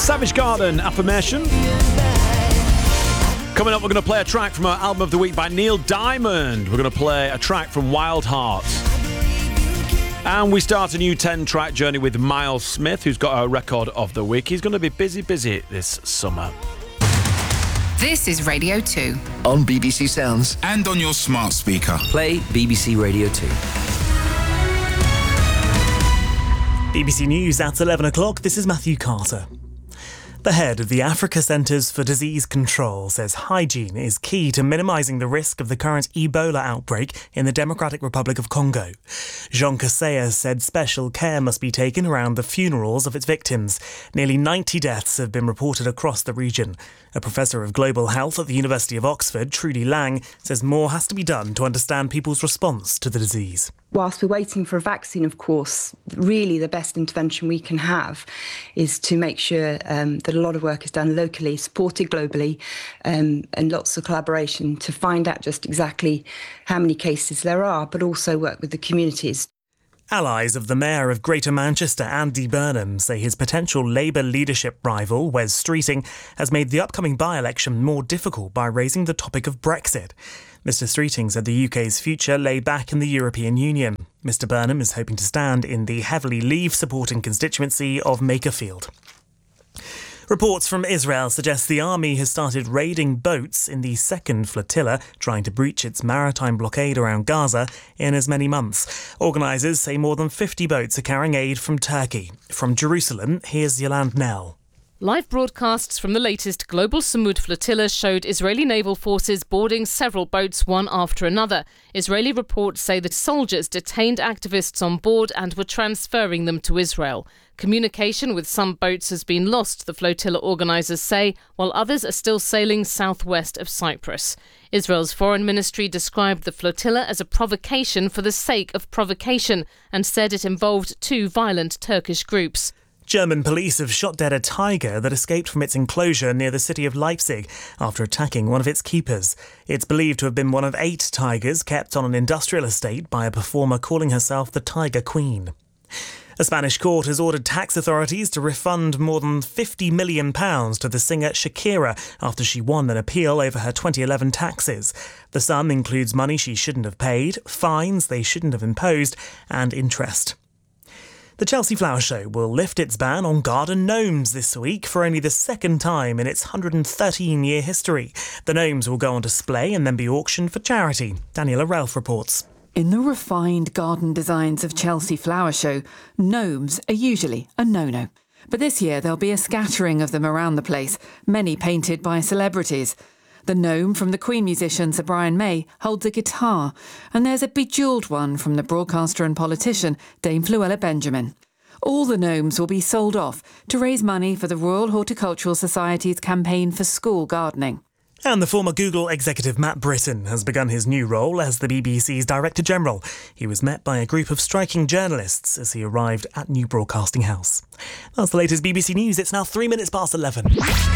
Savage Garden, Affirmation. Coming up, we're going to play a track from our Album of the Week by Neil Diamond. We're going to play a track from Wild Hearts. And we start a new 10-track journey with Miles Smith, who's got our Record of the Week. He's going to be busy this summer. This is Radio 2. On BBC Sounds. And on your smart speaker. Play BBC Radio 2. BBC News at 11 o'clock. This is Matthew Carter. The head of the Africa Centres for Disease Control says hygiene is key to minimising the risk of the current Ebola outbreak in the Democratic Republic of Congo. Jean Kaseya said special care must be taken around the funerals of its victims. Nearly 90 deaths have been reported across the region. A professor of global health at the University of Oxford, Trudy Lang, says more has to be done to understand people's response to the disease. Whilst we're waiting for a vaccine, of course, really the best intervention we can have is to make sure that a lot of work is done locally, supported globally, and lots of collaboration to find out just exactly how many cases there are, but also work with the communities. Allies of the Mayor of Greater Manchester, Andy Burnham, say his potential Labour leadership rival, Wes Streeting, has made the upcoming by-election more difficult by raising the topic of Brexit. Mr Streeting said the UK's future lay back in the European Union. Mr Burnham is hoping to stand in the heavily Leave-supporting constituency of Makerfield. Reports from Israel suggest the army has started raiding boats in the second flotilla trying to breach its maritime blockade around Gaza in as many months. Organisers say more than 50 boats are carrying aid from Turkey. From Jerusalem, here's Yolande Nell. Live broadcasts from the latest Global Samud flotilla showed Israeli naval forces boarding several boats one after another. Israeli reports say that soldiers detained activists on board and were transferring them to Israel. Communication with some boats has been lost, the flotilla organisers say, while others are still sailing southwest of Cyprus. Israel's foreign ministry described the flotilla as a provocation for the sake of provocation and said it involved two violent Turkish groups. German police have shot dead a tiger that escaped from its enclosure near the city of Leipzig after attacking one of its keepers. It's believed to have been one of 8 tigers kept on an industrial estate by a performer calling herself the Tiger Queen. A Spanish court has ordered tax authorities to refund more than £50 million to the singer Shakira after she won an appeal over her 2011 taxes. The sum includes money she shouldn't have paid, fines they shouldn't have imposed, and interest. The Chelsea Flower Show will lift its ban on garden gnomes this week for only the second time in its 113-year history. The gnomes will go on display and then be auctioned for charity. Daniela Ralph reports. In the refined garden designs of Chelsea Flower Show, gnomes are usually a no-no. But this year there'll be a scattering of them around the place, many painted by celebrities. The gnome from the Queen musician Sir Brian May holds a guitar, and there's a bejewelled one from the broadcaster and politician Dame Fluella Benjamin. All the gnomes will be sold off to raise money for the Royal Horticultural Society's campaign for school gardening. And the former Google executive Matt Britton has begun his new role as the BBC's Director General. He was met by a group of striking journalists as he arrived at New Broadcasting House. That's the latest BBC News. It's now 3 minutes past 11.